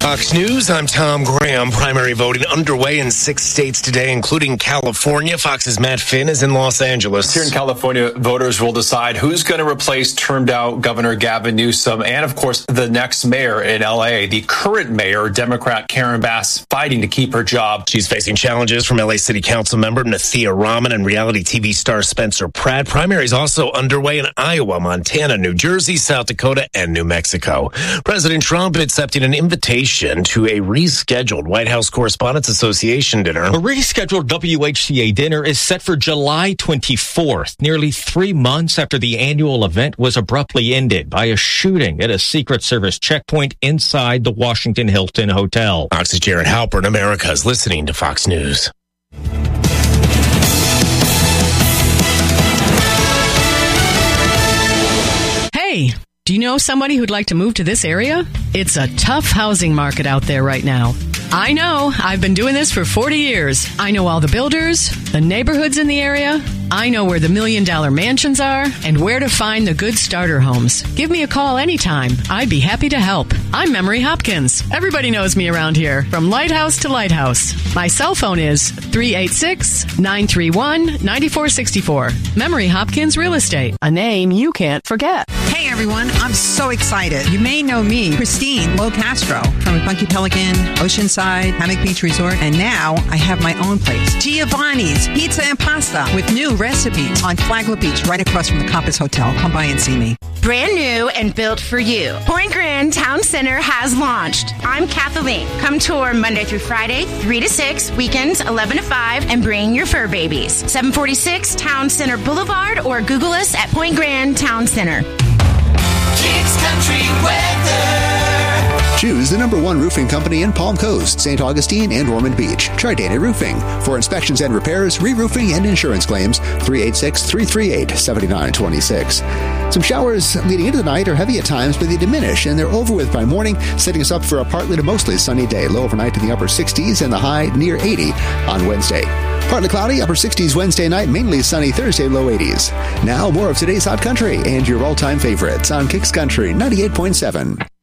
Fox News, I'm Tom Graham. Primary voting underway in 6 states today, including California. Fox's Matt Finn is in Los Angeles. Here in California, voters will decide who's going to replace termed-out Governor Gavin Newsom and, of course, the next mayor in L.A. The current mayor, Democrat Karen Bass, fighting to keep her job. She's facing challenges from L.A. City Council member Nathia Rahman and reality TV star Spencer Pratt. Primaries also underway in Iowa, Montana, New Jersey, South Dakota, and New Mexico. President Trump accepted an invitation to a rescheduled White House Correspondents Association dinner. A rescheduled WHCA dinner is set for July 24th, nearly 3 months after the annual event was abruptly ended by a shooting at a Secret Service checkpoint inside the Washington Hilton Hotel. Fox's Jared Halpern. America is listening to Fox News. Hey, do you know somebody who'd like to move to this area? It's a tough housing market out there right now. I know. I've been doing this for 40 years. I know all the builders, the neighborhoods in the area. I know where the $1 million mansions are and where to find the good starter homes. Give me a call anytime. I'd be happy to help. I'm Memory Hopkins. Everybody knows me around here, from lighthouse to lighthouse. My cell phone is 386-931-9464. Memory Hopkins Real Estate, a name you can't forget. Hey everyone, I'm so excited. You may know me, Christine Locastro, from Funky Pelican, Oceanside, Hammock Beach Resort, and now I have my own place, Giovanni's Pizza and Pasta, with new recipes on Flagler Beach, right across from the Compass Hotel. Come by and see me. Brand new and built for you. Point Grand Town Center has launched. I'm Kathleen. Come tour Monday through Friday, 3 to 6, weekends 11 to 5, and bring your fur babies. 746 Town Center Boulevard, or Google us at Point Grand Town Center. Kicks Country Weather. Choose the #1 roofing company in Palm Coast, St. Augustine, and Ormond Beach. Tridata Roofing. For inspections and repairs, re-roofing, and insurance claims, 386-338-7926. Some showers leading into the night are heavy at times, but they diminish, and they're over with by morning, setting us up for a partly to mostly sunny day. Low overnight in the upper 60s and the high near 80 on Wednesday. Partly cloudy, upper 60s Wednesday night, mainly sunny Thursday, low 80s. Now, more of today's Hot Country and your all-time favorites on Kicks Country 98.7.